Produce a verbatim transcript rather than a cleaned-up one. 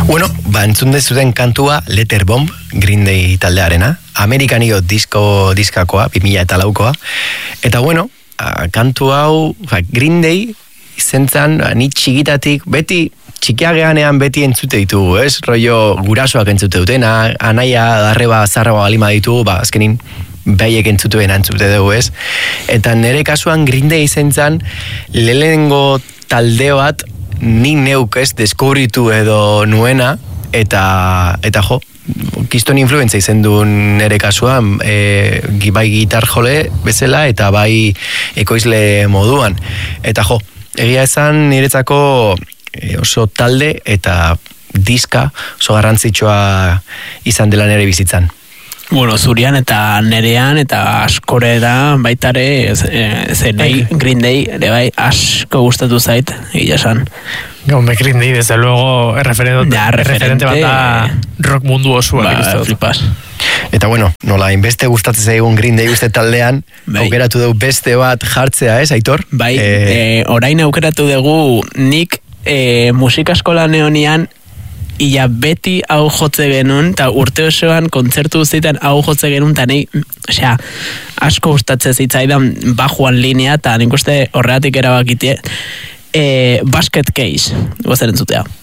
Bueno, ba, entzun dezuten kantua Letter Bomb, Green Day taldearena, Amerikanio disko diskakoa, bi mila eta laukoa, eta bueno, kantu hau, Green Day, izentzan, ni txikitatik, beti, txikiageanean beti entzute ditugu, ez? Rollo gurasoak entzute dutena, anaia, darreba, zarraba balima ditugu, ba, azkenin, behaiek entzutuen entzute dugu, ez? Eta nire kasuan Green Day izentzan, lehenengo talde bat, nik neuk ez, deskubritu edo nuena, eta, eta jo, kiston influenza izen du nere kasuan, e, bai gitar jole bezala, eta bai ekoizle moduan. Eta jo, egia esan niretzako e, oso talde eta diska oso garrantzitsua izan dela nere bizitzan. Bueno, zurian eta nerean eta askorera baitare ze nahi Green Day ere bai asko gustatu zait, egia esan. Hombre, Green Day, desde luego, referente, ja, referente bat da rock mundu osua. Ba, flipas. Eta bueno, nola, inbeste gustatzen zaigun Green Day uste taldean, bai. Aukeratu dugu beste bat jartzea, ez, Aitor? Bai, e... E, orain aukeratu dugu nik e, musikaskola neonian ia beti hau jotze genuen, eta urte osoan kontzertu guztietan hau jotze genuen, eta nahi, osea, asko gustatzen zitzaidan bajuan linea, eta nik uste horregatik erabakitie, e, Basket Case, gozer entzutea.